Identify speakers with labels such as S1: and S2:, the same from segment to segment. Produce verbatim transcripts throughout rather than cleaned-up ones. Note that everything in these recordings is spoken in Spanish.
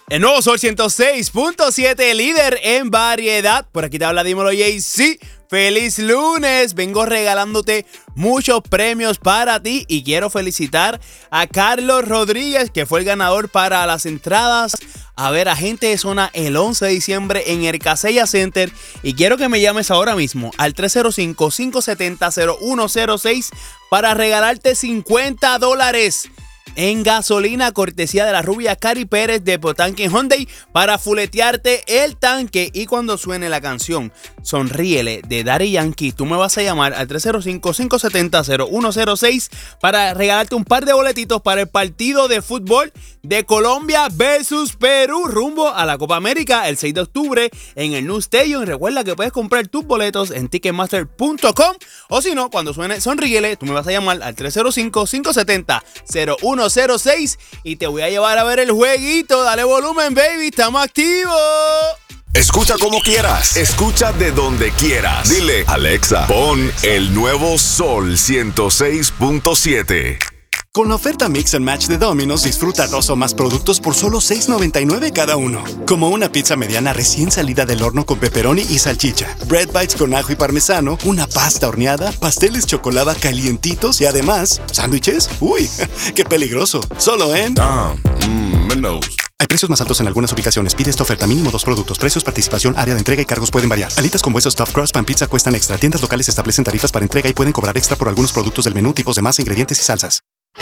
S1: El nuevo Sol ciento seis punto siete, líder en variedad. Por aquí te habla Dímelo Jay-Z. ¡Feliz lunes! Vengo regalándote muchos premios para ti y quiero felicitar a Carlos Rodríguez, que fue el ganador para las entradas a ver a Gente de Zona el once de diciembre en el Casella Center. Y quiero que me llames ahora mismo al tres cero cinco, cinco siete cero, cero uno cero seis para regalarte cincuenta dólares en gasolina, cortesía de la rubia Cari Pérez de Potanque Hyundai, para fuletearte el tanque. Y cuando suene la canción Sonríele de Daddy Yankee, tú me vas a llamar al tres cero cinco, cinco siete cero, cero uno cero seis para regalarte un par de boletitos para el partido de fútbol de Colombia versus Perú, rumbo a la Copa América el seis de octubre en el New Stadium. Y recuerda que puedes comprar tus boletos en ticketmaster punto com, o si no, cuando suene Sonríele, tú me vas a llamar al tres cero cinco, cinco siete cero, cero uno cero seis y te voy a llevar a ver el jueguito. Dale volumen, baby, estamos activos.
S2: Escucha como quieras, escucha de donde quieras. Dile, Alexa, pon el nuevo Sol ciento seis punto siete.
S3: Con la oferta Mix and Match de Domino's, disfruta dos o más productos por solo seis noventa y nueve cada uno. Como una pizza mediana recién salida del horno con pepperoni y salchicha, bread bites con ajo y parmesano, una pasta horneada, pasteles chocolada calientitos y además, ¿sándwiches? ¡Uy! ¡Qué peligroso! Solo en...
S2: Ah, mmm, Mendoza.
S3: Hay precios más altos en algunas ubicaciones. Pide esta oferta mínimo dos productos. Precios, participación, área de entrega y cargos pueden variar. Alitas con hueso, stuffed crust, pan pizza cuestan extra. Tiendas locales establecen tarifas para entrega y pueden cobrar extra por algunos productos del menú, tipos de masa, ingredientes y salsas.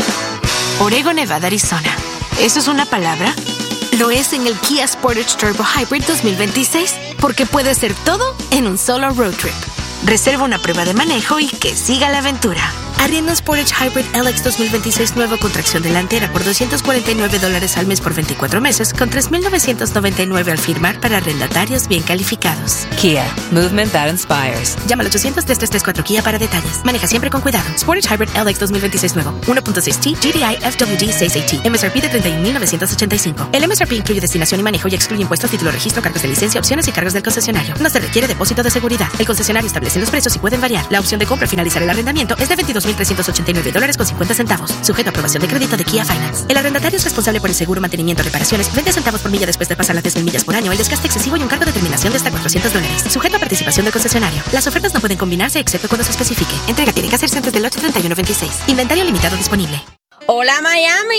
S4: Oregon, Nevada, Arizona. ¿Eso es una palabra? Lo es en el Kia Sportage Turbo Hybrid dos mil veintiséis, porque puede ser todo en un solo road trip. Reserva una prueba de manejo y que siga la aventura. Arrienda un Sportage Hybrid L X dos mil veintiséis nuevo con tracción delantera por doscientos cuarenta y nueve dólares al mes por veinticuatro meses, con tres mil novecientos noventa y nueve al firmar para arrendatarios bien calificados.
S5: Kia, movement that inspires.
S4: Llama al ochocientos, tres tres tres cuatro Kia para detalles. Maneja siempre con cuidado. Sportage Hybrid L X dos mil veintiséis nuevo, uno punto seis T, G D I F W D seis A T, M S R P de treinta y un mil novecientos ochenta y cinco. El M S R P incluye destinación y manejo y excluye impuestos, título, registro, cargos de licencia, opciones y cargos del concesionario. No se requiere depósito de seguridad. El concesionario establece los precios y pueden variar. La opción de compra al finalizar el arrendamiento es de veintidós mil trescientos ochenta y nueve dólares con cincuenta centavos, sujeto a aprobación de crédito de Kia Finance. El arrendatario es responsable por el seguro, mantenimiento, reparaciones, veinte centavos por milla después de pasar las diez mil millas por año, el desgaste excesivo y un cargo de terminación de hasta cuatrocientos dólares, sujeto a participación del concesionario. Las ofertas no pueden combinarse excepto cuando se especifique. Entrega tiene que hacerse antes del ocho treinta y uno veintiséis. Inventario limitado disponible.
S6: Hola, Miami.